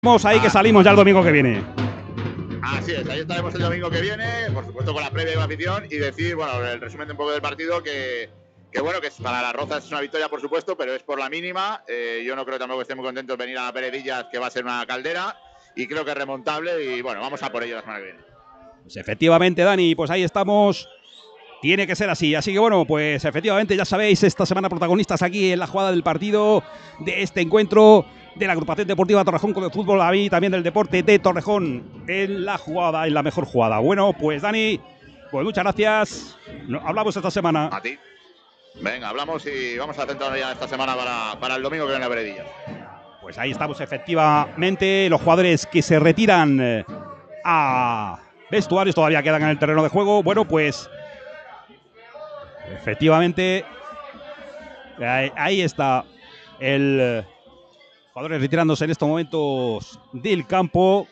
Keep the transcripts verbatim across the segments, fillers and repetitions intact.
Vamos ahí que salimos ya el domingo que viene. Así es, ahí estaremos el domingo que viene, por supuesto con la previa y la afición, y decir, bueno, el resumen de un poco del partido, que, que bueno, que para las Rozas es una victoria, por supuesto, pero es por la mínima. Eh, yo no creo tampoco que estén muy contentos de venir a Peredillas, que va a ser una caldera, y creo que es remontable, y bueno, vamos a por ello la semana que viene. Pues efectivamente, Dani, pues ahí estamos. Tiene que ser así, así que bueno, pues efectivamente ya sabéis, esta semana protagonistas aquí en la jugada del partido de este encuentro de la agrupación deportiva Torrejón con el fútbol, a mí también del deporte de Torrejón en la jugada, en la mejor jugada. Bueno, pues Dani, pues muchas gracias, hablamos esta semana. A ti. Venga, hablamos y vamos a centrarnos ya esta semana para, para el domingo que viene a Peredillas. Pues ahí estamos efectivamente, los jugadores que se retiran a vestuarios todavía quedan en el terreno de juego. Bueno, pues efectivamente, ahí, ahí está el jugadores retirándose en estos momentos del campo.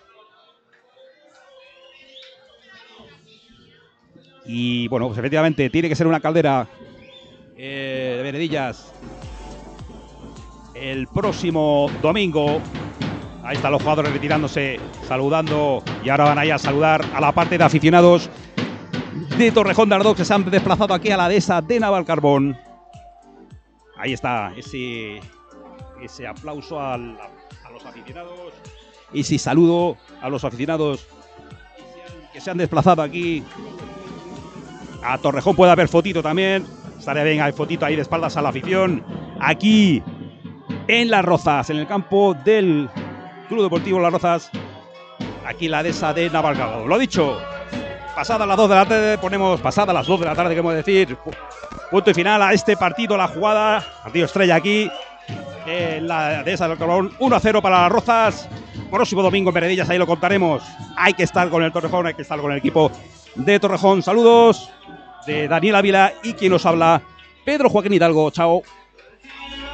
Y bueno, pues efectivamente tiene que ser una caldera eh, de Peredillas el próximo domingo. Ahí están los jugadores retirándose, saludando, y ahora van a ir a saludar a la parte de aficionados de Torrejón de Ardoz que se han desplazado aquí a la dehesa de Navalcarbón. Ahí está ese, ese aplauso al, a los aficionados, ese saludo a los aficionados que se han desplazado aquí a Torrejón. Puede haber fotito también, estaría bien, hay fotito ahí de espaldas a la afición aquí en Las Rozas, en el campo del Club Deportivo Las Rozas, aquí en la dehesa de Navalcarbón. Lo dicho, pasada las dos de la tarde, ponemos pasada las dos de la tarde, queremos decir, punto y final a este partido, la jugada, partido estrella aquí en la dehesa del Navalcarbón. Uno a cero para Las Rozas. Próximo domingo en Peredillas, ahí lo contaremos. Hay que estar con el Torrejón, hay que estar con el equipo de Torrejón. Saludos de Daniel Ávila y quien nos habla, Pedro Joaquín Hidalgo. Chao.